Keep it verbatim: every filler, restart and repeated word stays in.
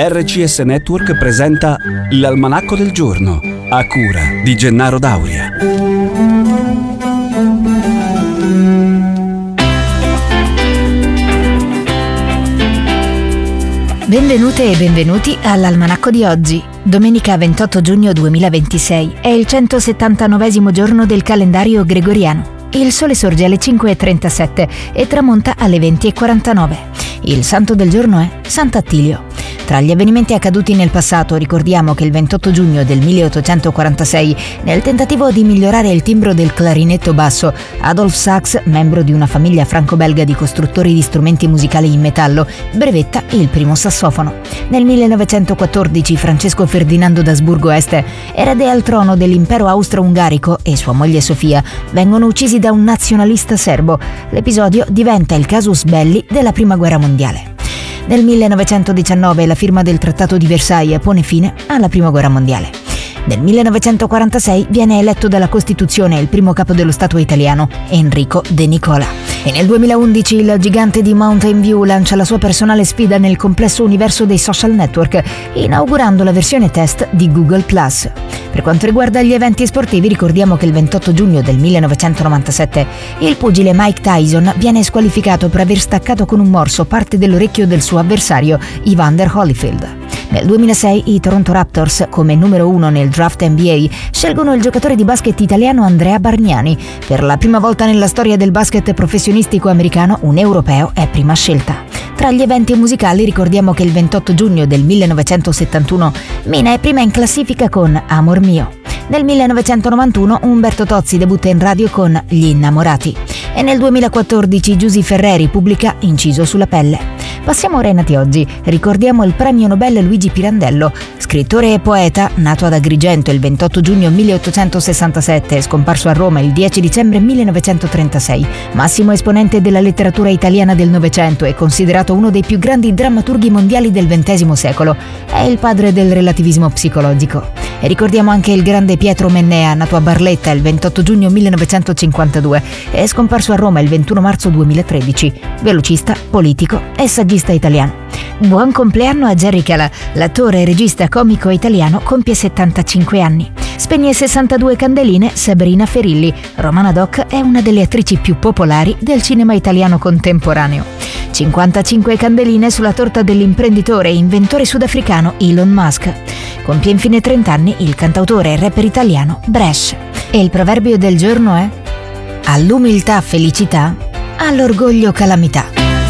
R C S Network presenta l'Almanacco del Giorno, a cura di Gennaro Dauria. Benvenute e benvenuti all'Almanacco di oggi. Domenica ventotto giugno duemilaventisei è il centosettantanovesimo giorno del calendario gregoriano. Il sole sorge alle cinque e trentasette e tramonta alle venti e quarantanove. Il santo del giorno è Sant'Attilio. Tra gli avvenimenti accaduti nel passato ricordiamo che il ventotto giugno del milleottocentoquarantasei, nel tentativo di migliorare il timbro del clarinetto basso, Adolphe Sax, membro di una famiglia franco-belga di costruttori di strumenti musicali in metallo, brevetta il primo sassofono. Nel millenovecentoquattordici Francesco Ferdinando d'Asburgo Este, erede al trono dell'impero austro-ungarico, e sua moglie Sofia vengono uccisi da un nazionalista serbo. L'episodio diventa il casus belli della Prima Guerra Mondiale. Nel millenovecentodiciannove la firma del Trattato di Versailles pone fine alla Prima Guerra Mondiale. Nel millenovecentoquarantasei viene eletto dalla Costituzione il primo capo dello Stato italiano, Enrico De Nicola. E nel duemilaundici il gigante di Mountain View lancia la sua personale sfida nel complesso universo dei social network, inaugurando la versione test di Google plus. Per quanto riguarda gli eventi sportivi, ricordiamo che il ventotto giugno del millenovecentonovantasette il pugile Mike Tyson viene squalificato per aver staccato con un morso parte dell'orecchio del suo avversario, Evander Holyfield. Nel duemilasei i Toronto Raptors, come numero uno nel draft N B A, scelgono il giocatore di basket italiano Andrea Bargnani. Per la prima volta nella storia del basket professionistico americano, un europeo è prima scelta. Tra gli eventi musicali ricordiamo che il ventotto giugno del millenovecentosettantuno Mina è prima in classifica con Amor Mio. Nel millenovecentonovantuno Umberto Tozzi debutta in radio con Gli Innamorati. E nel duemilaquattordici Giusy Ferreri pubblica Inciso sulla pelle. Passiamo ora ai nati oggi. Ricordiamo il premio Nobel Luigi Pirandello, scrittore e poeta, nato ad Agrigento il ventotto giugno milleottocentosessantasette e scomparso a Roma il dieci dicembre millenovecentotrentasei. Massimo esponente della letteratura italiana del Novecento e considerato uno dei più grandi drammaturghi mondiali del ventesimo secolo. È il padre del relativismo psicologico. E ricordiamo anche il grande Pietro Mennea, nato a Barletta il ventotto giugno millenovecentocinquantadue e scomparso a Roma il ventuno marzo duemilatredici. Velocista, politico e saggista italiano. Buon compleanno a Jerry Calà, l'attore e regista comico italiano, compie settantacinque anni. Spegne sessantadue candeline Sabrina Ferilli. Romana Doc è una delle attrici più popolari del cinema italiano contemporaneo. cinquantacinque candeline sulla torta dell'imprenditore e inventore sudafricano Elon Musk. Compie infine trenta anni il cantautore e rapper italiano Bresh. E il proverbio del giorno è: all'umiltà felicità, all'orgoglio calamità.